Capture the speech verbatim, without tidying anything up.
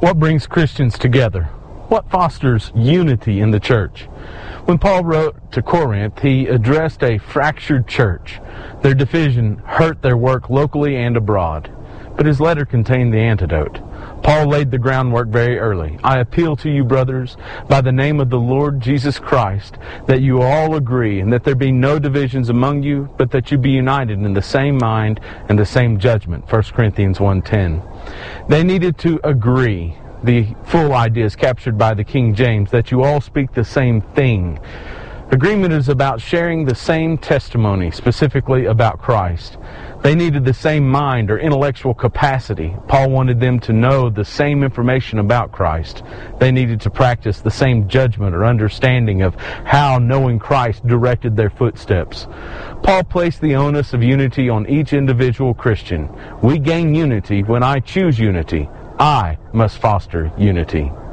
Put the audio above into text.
What brings Christians together? What fosters unity in the church? When Paul wrote to Corinth, he addressed a fractured church. Their division hurt their work locally and abroad. But his letter contained the antidote. Paul laid the groundwork very early. I appeal to you, brothers, by the name of the Lord Jesus Christ, that you all agree, and that there be no divisions among you, but that you be united in the same mind and the same judgment. First Corinthians one ten. They needed to agree. The full idea is captured by the King James, that you all speak the same thing. Agreement is about sharing the same testimony, specifically about Christ. They needed the same mind or intellectual capacity. Paul wanted them to know the same information about Christ. They needed to practice the same judgment or understanding of how knowing Christ directed their footsteps. Paul placed the onus of unity on each individual Christian. We gain unity when I choose unity. I must foster unity.